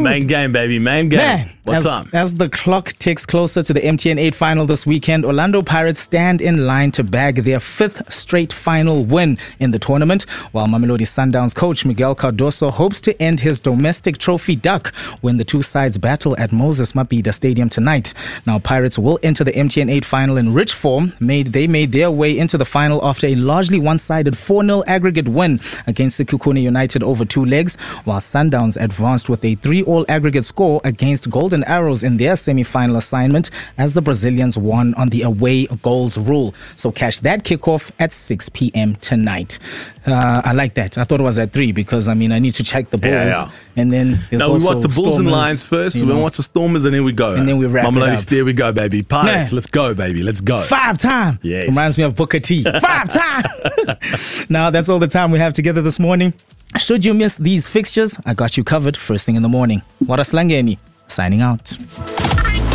Main game, baby. Main game. Man, What time? As the clock ticks closer to the MTN 8 final this weekend, Orlando Pirates stand in line to bag their 5th straight final win in the tournament, while Mamelodi Sundowns coach Miguel Cardoso hopes to end his domestic trophy duck when the two sides battle at Moses Mabhida Stadium tonight. Now, Pirates will enter the MTN 8 final in rich form. They made their way into the final after a largely one-sided 4-0 aggregate win against Sekhukhune United over 2 legs, while Sundowns advanced with a 3-all aggregate score against Golden Arrows in their semi-final assignment as the Brazilians won on the away goals rule. So catch that kickoff at 6 p.m. tonight. I like that. I thought it was at 3 because, I need to check the Bulls. Yeah. And then there's No, we also watch the Bulls and Stormers, Lions first. you We know. watch the Stormers and then we go. And then we wrap it up. There we go, baby. Pirates, Man. let's go, baby. Let's go. 5-time. Yes. Reminds me of Booker T. 5-time. Now, that's all the time we have together this morning. Should you miss these fixtures, I got you covered first thing in the morning. Wara Slangeni, signing out.